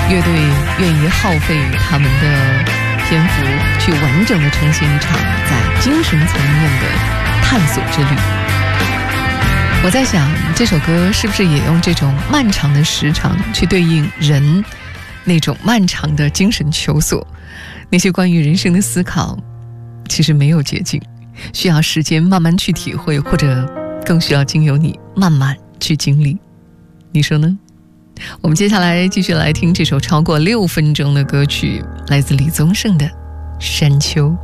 乐队愿意耗费他们的篇幅去完整的呈现一场在精神层面的探索之旅。我在想，这首歌是不是也用这种漫长的时长去对应人那种漫长的精神求索？那些关于人生的思考其实没有捷径，需要时间慢慢去体会，或者更需要经由你慢慢去经历。你说呢？我们接下来继续来听这首超过6分钟的歌曲，来自李宗盛的《山丘》。